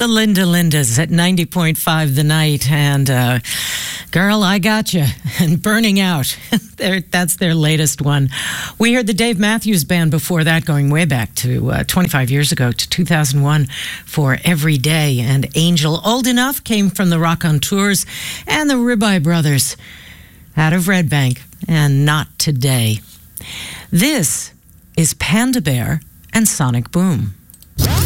The Linda Lindas at 90.5 The Night. And, Girl, I Got You. And Burning Out. That's their latest one. We heard the Dave Matthews Band before that, going way back to 25 years ago, to 2001, for Every Day. And Angel Old Enough came from the Rock on Tours and the Ribeye Brothers out of Red Bank. And Not Today. This is Panda Bear and Sonic Boom.